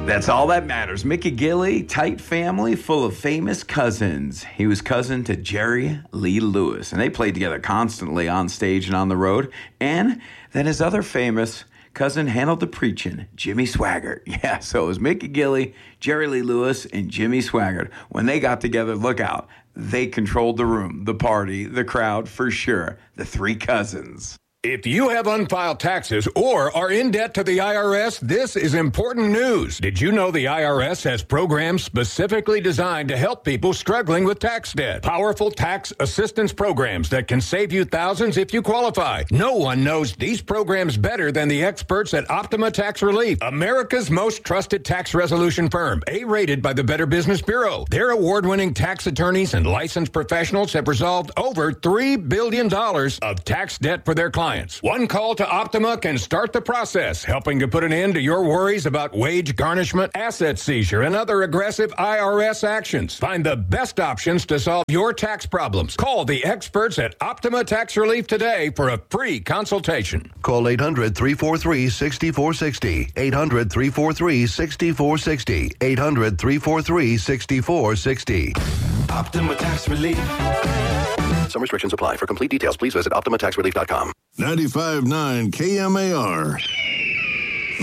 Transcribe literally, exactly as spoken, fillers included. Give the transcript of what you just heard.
That's all that matters. Mickey Gilley, tight family full of famous cousins. He was cousin to Jerry Lee Lewis, and they played together constantly on stage and on the road. And then his other famous cousin handled the preaching, Jimmy Swaggart. Yeah, so it was Mickey Gilley, Jerry Lee Lewis, and Jimmy Swaggart. When they got together, look out. They controlled the room, the party, the crowd, for sure. The three cousins. If you have unfiled taxes or are in debt to the I R S, this is important news. Did you know the I R S has programs specifically designed to help people struggling with tax debt? Powerful tax assistance programs that can save you thousands if you qualify. No one knows these programs better than the experts at Optima Tax Relief, America's most trusted tax resolution firm, A-rated by the Better Business Bureau. Their award-winning tax attorneys and licensed professionals have resolved over three billion dollars of tax debt for their clients. One call to Optima can start the process, helping to put an end to your worries about wage garnishment, asset seizure, and other aggressive I R S actions. Find the best options to solve your tax problems. Call the experts at Optima Tax Relief today for a free consultation. Call eight hundred, three four three, six four six zero. eight hundred, three four three, six four six zero. eight hundred, three four three, six four six zero. Optima Tax Relief. Some restrictions apply. For complete details, please visit Optima Tax Relief dot com. ninety-five point nine K M A R.